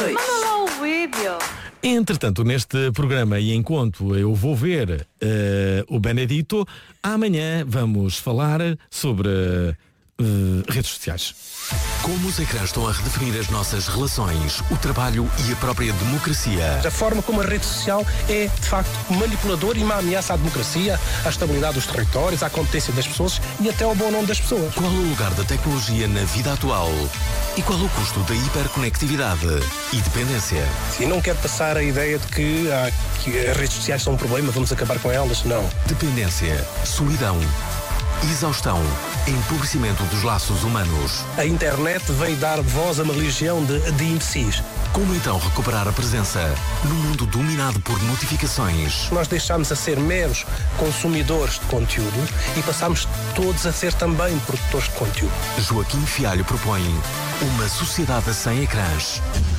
2. Manda lá o vídeo. Entretanto, neste programa, e enquanto eu vou ver o Benedito, amanhã vamos falar sobre redes sociais. Como os ecrãs estão a redefinir as nossas relações, o trabalho e a própria democracia. A forma como a rede social é, de facto, manipuladora e uma ameaça à democracia, à estabilidade dos territórios, à competência das pessoas e até ao bom nome das pessoas. Qual o lugar da tecnologia na vida atual? E qual o custo da hiperconectividade e dependência? E não quero passar a ideia de que as redes sociais são um problema, vamos acabar com elas, não. Dependência, solidão, exaustão, empobrecimento dos laços humanos. A internet veio dar voz a uma legião de imbecis. Como então recuperar a presença num mundo dominado por notificações? Nós deixámos a ser meros consumidores de conteúdo e passámos todos a ser também produtores de conteúdo. Joaquim Fialho propõe uma sociedade sem ecrãs.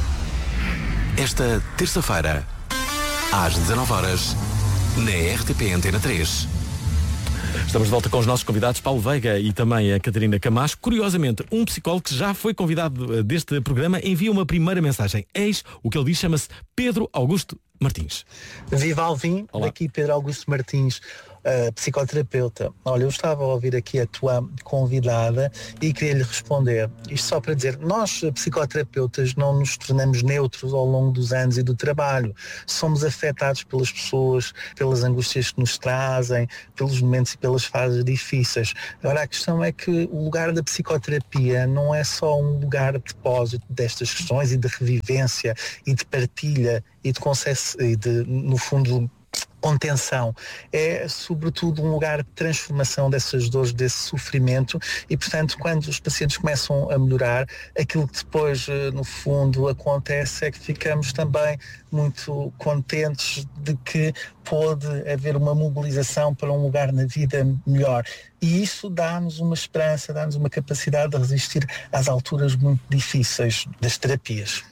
Esta terça-feira, às 19h, na RTP Antena 3. Estamos de volta com os nossos convidados, Paulo Veiga e também a Catarina Camacho. Curiosamente, um psicólogo que já foi convidado deste programa envia uma primeira mensagem. Eis o que ele diz, chama-se Pedro Augusto Martins. Viva Alvim, daqui Pedro Augusto Martins, psicoterapeuta. Olha, eu estava a ouvir aqui a tua convidada e queria-lhe responder. Isto só para dizer, nós psicoterapeutas não nos tornamos neutros ao longo dos anos e do trabalho. Somos afetados pelas pessoas, pelas angústias que nos trazem, pelos momentos e pelas fases difíceis. Agora, a questão é que o lugar da psicoterapia não é só um lugar de depósito destas questões e de revivência e de partilha e de concesso e de, no fundo, contenção. É sobretudo um lugar de transformação dessas dores, desse sofrimento e, portanto, quando os pacientes começam a melhorar, aquilo que depois, no fundo, acontece é que ficamos também muito contentes de que pode haver uma mobilização para um lugar na vida melhor. E isso dá-nos uma esperança, dá-nos uma capacidade de resistir às alturas muito difíceis das terapias.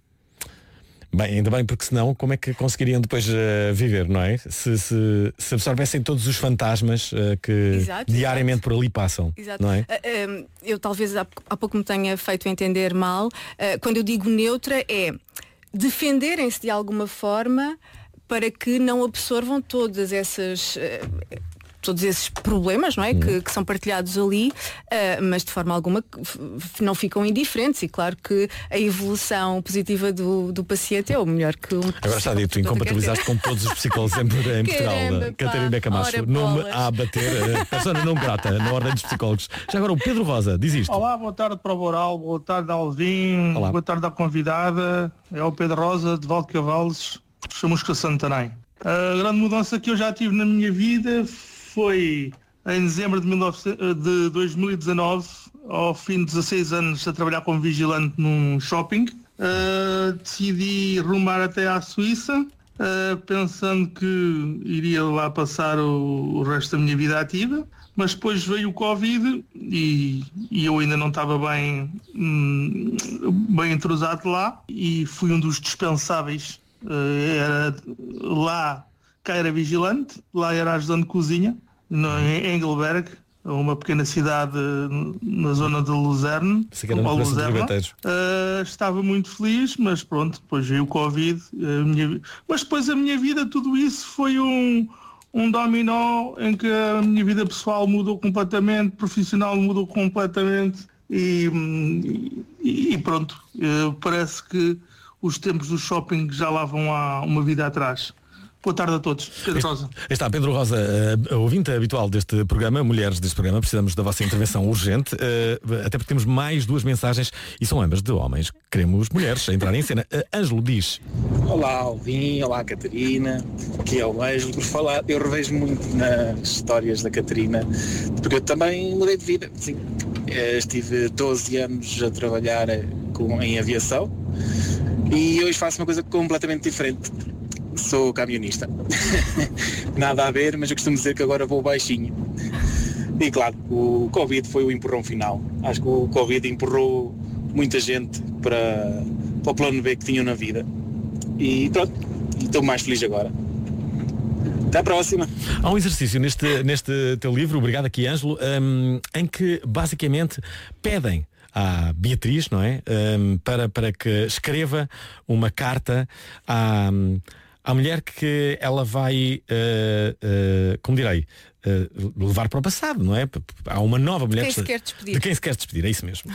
Bem, ainda bem, porque senão como é que conseguiriam depois viver, não é? Se absorvessem todos os fantasmas que diariamente por ali passam. Exato. Não é? Eu talvez há pouco me tenha feito entender mal. Quando eu digo neutra é defenderem-se de alguma forma para que não absorvam todas essas... todos esses problemas, não é? Que são partilhados ali, mas de forma alguma não ficam indiferentes e claro que a evolução positiva do paciente é o melhor que um... Agora está dito, incompatibilizaste com todos os psicólogos em Portugal. Caramba, Catarina Camacho, nome a bater, persona não grata na ordem dos psicólogos. Já agora o Pedro Rosa diz isto. Olá, boa tarde para o Boral, boa tarde Alvim, Olá. Boa tarde à convidada, é o Pedro Rosa de Valcavalos, Chamusca Santarém. A grande mudança que eu já tive na minha vida foi em dezembro de 2019, ao fim de 16 anos a trabalhar como vigilante num shopping. Decidi rumar até à Suíça, pensando que iria lá passar o resto da minha vida ativa, mas depois veio o Covid e eu ainda não estava bem entrosado lá e fui um dos dispensáveis. Cá era vigilante, lá era ajudante de cozinha, em Engelberg, uma pequena cidade na zona de Luzerne, São Paulo Luzerne. Estava muito feliz, mas pronto, depois veio o Covid. Mas depois a minha vida, tudo isso foi um dominó em que a minha vida pessoal mudou completamente, profissional mudou completamente e pronto, parece que os tempos do shopping já lá vão há uma vida atrás. Boa tarde a todos. Pedro Rosa. Está Pedro Rosa, ouvinte habitual deste programa, mulheres deste programa, precisamos da vossa intervenção urgente, até porque temos mais duas mensagens e são ambas de homens. Queremos mulheres a entrar em cena. Ângelo diz: Olá Alvim, olá Catarina, aqui é o Ângelo. Por falar, eu revejo muito nas histórias da Catarina, porque eu também mudei de vida. Sim. Estive 12 anos a trabalhar em aviação e hoje faço uma coisa completamente diferente. Sou camionista. Nada a ver, mas eu costumo dizer que agora vou baixinho. E claro, o Covid foi o empurrão final. Acho que o Covid empurrou muita gente para o plano B que tinham na vida. E pronto, estou mais feliz agora. Até à próxima. Há um exercício neste teu livro, obrigado aqui Ângelo, em que basicamente pedem à Beatriz, não é? Para que escreva uma carta à mulher que ela vai, como direi, levar para o passado, não é? Há uma nova mulher de quem se quer despedir, é isso mesmo.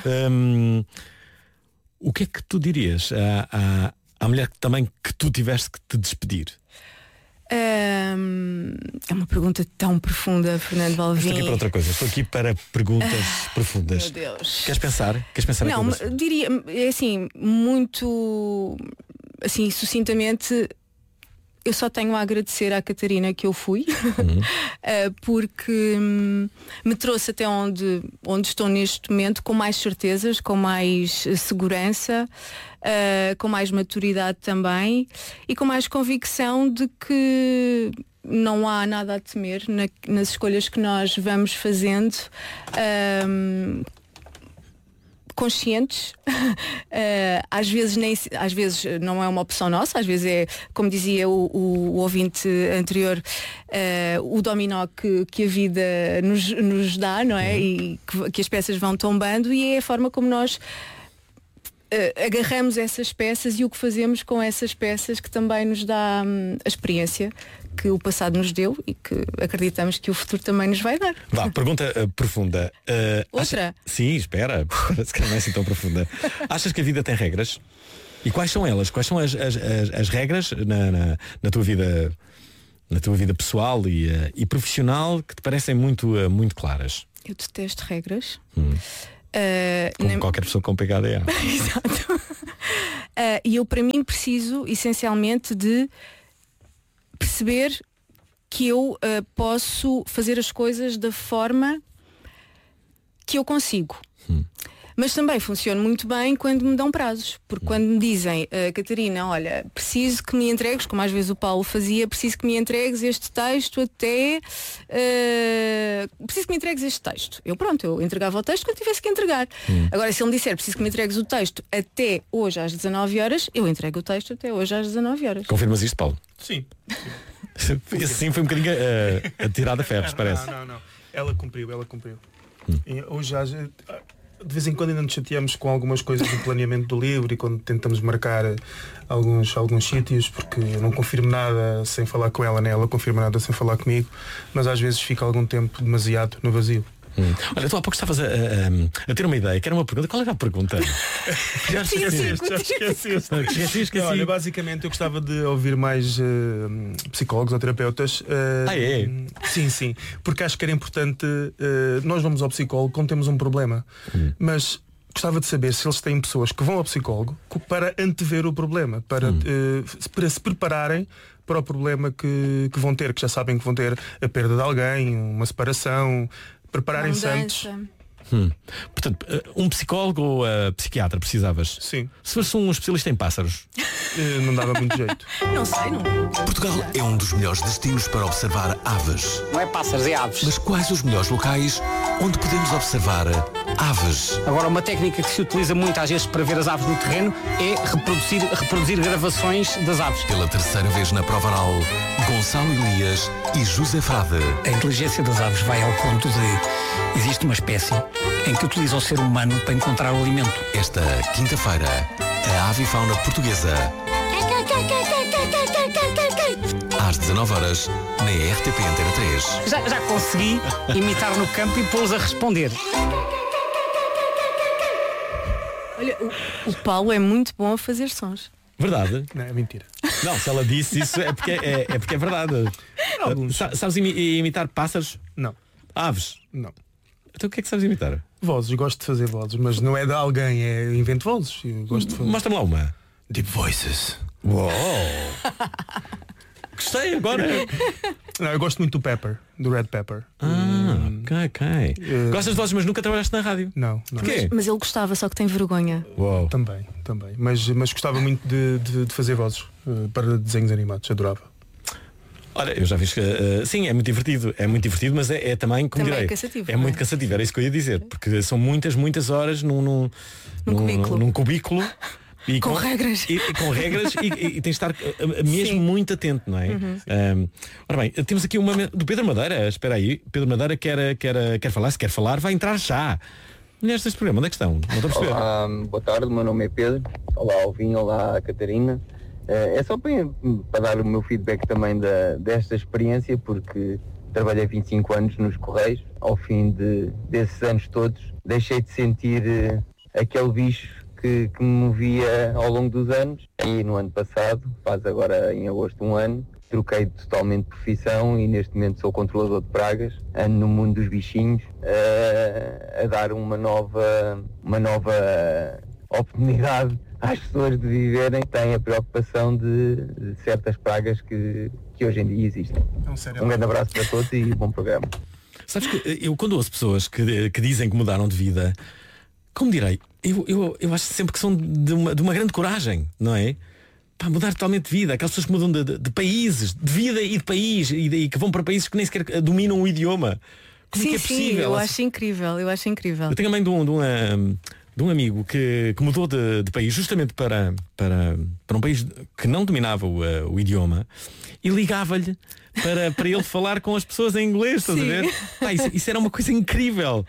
O que é que tu dirias à mulher que tu tiveste que te despedir? É uma pergunta tão profunda, Fernando Alvim. Estou aqui para outra coisa, estou aqui para perguntas profundas. Meu Deus. Queres pensar? Não, diria, é assim, muito assim, sucintamente, eu só tenho a agradecer à Catarina que eu fui, porque me trouxe até onde estou neste momento, com mais certezas, com mais segurança, com mais maturidade também e com mais convicção de que não há nada a temer nas escolhas que nós vamos fazendo. Conscientes, às vezes não é uma opção nossa, às vezes é, como dizia o ouvinte anterior, o dominó que a vida nos dá, não é? E que as peças vão tombando, e é a forma como nós agarramos essas peças e o que fazemos com essas peças que também nos dá a experiência que o passado nos deu e que acreditamos que o futuro também nos vai dar. Vá, pergunta profunda. Outra? Sim, espera, se calhar não é assim tão profunda. Achas que a vida tem regras? E quais são elas? Quais são as regras na tua vida, pessoal e profissional, que te parecem muito claras? Eu detesto regras. Como qualquer pessoa com pegada é. Exato. E eu, para mim, preciso essencialmente de perceber que eu posso fazer as coisas da forma que eu consigo. Mas também funciona muito bem quando me dão prazos, porque quando me dizem, Catarina, olha, preciso que me entregues, como às vezes o Paulo fazia, preciso que me entregues este texto até preciso que me entregues este texto. Eu entregava o texto quando tivesse que entregar. Agora, se ele me disser, preciso que me entregues o texto até hoje às 19 horas, eu entrego o texto até hoje às 19 horas. Confirmas isto, Paulo? Sim. Esse sim foi um bocadinho a tirada a ferros, parece. Não. Ela cumpriu. E hoje de vez em quando ainda nos chateamos com algumas coisas do planeamento do livro e quando tentamos marcar alguns sítios, porque eu não confirmo nada sem falar com ela, nem ela confirma nada sem falar comigo, mas às vezes fica algum tempo demasiado no vazio. Olha, tu há pouco estavas a ter uma ideia, que era uma pergunta. Qual era a pergunta? Já esqueci. Olha, basicamente eu gostava de ouvir mais psicólogos ou terapeutas. Sim, porque acho que era importante. Nós vamos ao psicólogo quando temos um problema, mas gostava de saber se eles têm pessoas que vão ao psicólogo para antever o problema, para se prepararem para o problema que vão ter, que já sabem que vão ter a perda de alguém, uma separação, prepararem-se antes. Portanto, um psicólogo ou psiquiatra precisavas? Sim. Se fosse um especialista em pássaros? Não dava muito jeito. Não sei. Portugal é um dos melhores destinos para observar aves. Não é pássaros, é aves. Mas quais os melhores locais onde podemos observar aves? Agora, uma técnica que se utiliza muito às vezes para ver as aves no terreno é reproduzir gravações das aves. Pela terceira vez na prova oral, Gonçalo Elias e José Frade. A inteligência das aves vai ao ponto de... Existe uma espécie em que utiliza o ser humano para encontrar o alimento. Esta quinta-feira, a avifauna portuguesa. Às 19 horas, na RTP Antena 3. Já consegui imitar no campo e pô-los a responder. Olha, o Paulo é muito bom a fazer sons. Verdade? Não, é mentira. Não, se ela disse isso é porque é verdade. Sabes imitar pássaros? Não. Aves? Não. Então o que é que sabes imitar? Vozes, eu gosto de fazer vozes, mas não é de alguém, eu invento vozes. Eu gosto de fazer. Mostra-me lá uma. Deep Voices. Uou! Gostei agora. Não, eu gosto muito do Pepper, do Red Pepper. Ok. Gostas de vozes, mas nunca trabalhaste na rádio? Não. Porquê? Mas ele gostava, só que tem vergonha. Uou. Também. Mas gostava muito de fazer vozes para desenhos animados, adorava. Olha, eu já vi que sim, é muito divertido, mas é também, como direi, é cansativo. É muito cansativo, era isso que eu ia dizer, porque são muitas horas num cubículo. E com regras. E com regras e tens de estar mesmo muito atento, não é? Ora bem, temos aqui uma do Pedro Madeira. Espera aí, Pedro Madeira quer falar. Se quer falar, vai entrar já. mulheres deste programa, onde é que estão? Não estou a perceber. Olá, boa tarde, o meu nome é Pedro. Olá, Alvin, olá, Catarina. É só para dar o meu feedback também desta experiência, porque trabalhei 25 anos nos Correios. Ao fim desses anos todos, deixei de sentir aquele bicho que me movia ao longo dos anos. E no ano passado, faz agora em agosto 1 ano, troquei totalmente de profissão e neste momento sou controlador de pragas. Ando no mundo dos bichinhos a dar uma nova oportunidade às pessoas de viverem. Têm a preocupação de certas pragas que hoje em dia existem. Um grande abraço para todos e bom programa. Sabes que eu quando ouço pessoas que dizem que mudaram de vida, como direi, eu acho sempre que são de uma grande coragem, não é? Para mudar totalmente de vida, aquelas pessoas que mudam de países, de vida e de país, e que vão para países que nem sequer dominam o idioma. Como é que é possível? Eu acho incrível. Eu tenho a mãe de um amigo que mudou de país justamente para um país que não dominava o idioma e ligava-lhe para ele falar com as pessoas em inglês, estás a ver? Isso era uma coisa incrível.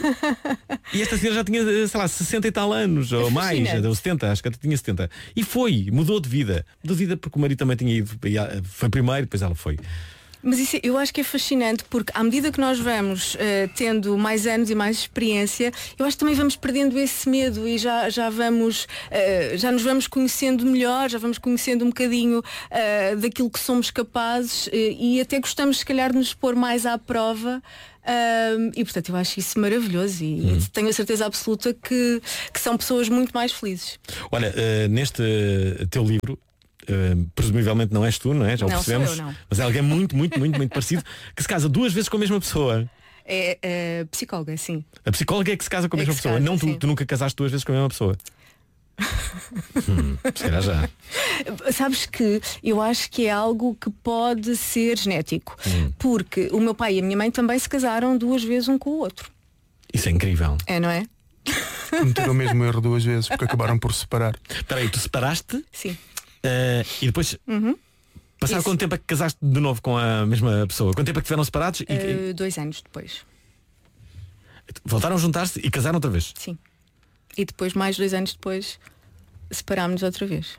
E esta senhora já tinha, sei lá, 60 e tal anos, ou mais, 70, acho que até tinha 70. E mudou de vida. Mudou de vida porque o marido também tinha ido, foi primeiro, depois ela foi. Mas isso eu acho que é fascinante, porque à medida que nós vamos tendo mais anos e mais experiência, eu acho que também vamos perdendo esse medo e já nos vamos conhecendo melhor, já vamos conhecendo um bocadinho daquilo que somos capazes e até gostamos se calhar de nos pôr mais à prova. E portanto eu acho isso maravilhoso e tenho a certeza absoluta que são pessoas muito mais felizes. Olha, neste teu livro, presumivelmente não és tu, não é? Já o percebemos. Sou eu, não. Mas é alguém muito parecido que se casa 2 vezes com a mesma pessoa. É psicóloga, sim. A psicóloga é que se casa com a mesma pessoa. Não, tu nunca casaste 2 vezes com a mesma pessoa. Se calhar já. Sabes que eu acho que é algo que pode ser genético, porque o meu pai e a minha mãe também se casaram 2 vezes um com o outro. Isso é incrível. É, não é? Cometeram o mesmo erro 2 vezes porque acabaram por separar. Espera aí, tu separaste? Sim. E depois passaram quanto tempo é que casaste de novo com a mesma pessoa? Quanto tempo é que estiveram separados? 2 anos depois. Voltaram a juntar-se e casaram outra vez? Sim. E depois, mais 2 anos depois, separámos-nos outra vez.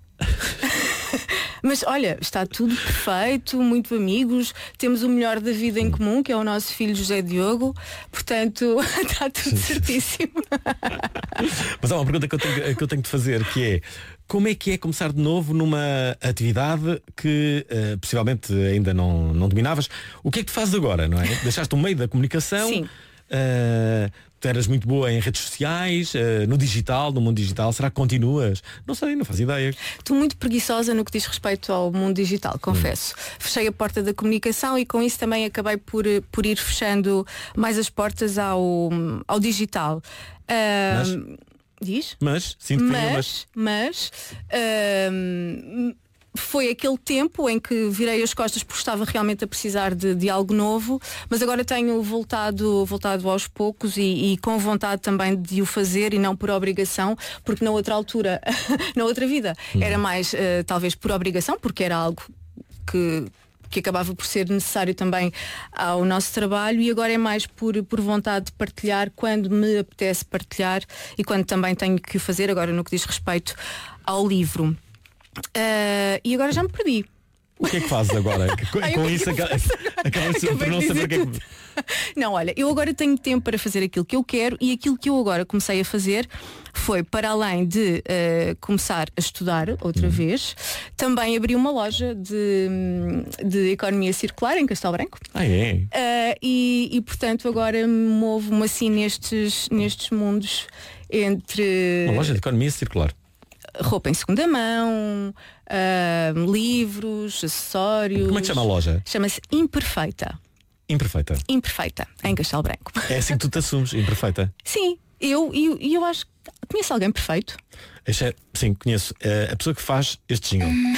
Mas olha, está tudo perfeito, muito amigos, temos o melhor da vida em comum, que é o nosso filho José Diogo, portanto está tudo certíssimo. Mas há uma pergunta que eu tenho de fazer, que é: como é que é começar de novo numa atividade que possivelmente ainda não dominavas? O que é que tu fazes agora, não é? Deixaste o meio da comunicação. Sim. Tu eras muito boa em redes sociais, no digital, no mundo digital. Será que continuas? Não sei, não faço ideia. Estou muito preguiçosa no que diz respeito ao mundo digital, confesso. Fechei a porta da comunicação e com isso também acabei por ir fechando mais as portas ao digital. Diz? Mas foi aquele tempo em que virei as costas porque estava realmente a precisar de algo novo, mas agora tenho voltado aos poucos e com vontade também de o fazer e não por obrigação, porque na outra altura, na outra vida, era mais talvez por obrigação, porque era algo que acabava por ser necessário também ao nosso trabalho, e agora é mais por vontade de partilhar quando me apetece partilhar e quando também tenho que o fazer, agora no que diz respeito ao livro. E agora já me perdi. O que é que fazes agora? Com isso acabas por não saber o que é que... Não, olha, eu agora tenho tempo para fazer aquilo que eu quero, e aquilo que eu agora comecei a fazer foi, para além de começar a estudar outra vez, também abri uma loja de economia circular em Castelo Branco. E portanto agora movo-me assim nestes mundos entre... Uma loja de economia circular. Roupa em segunda mão, livros, acessórios. Como é que chama a loja? Chama-se Imperfeita. Imperfeita, em Castelo Branco. É assim que tu te assumes, imperfeita? Sim, eu acho que... Conhece alguém perfeito? Sim, conheço. A pessoa que faz este jingle.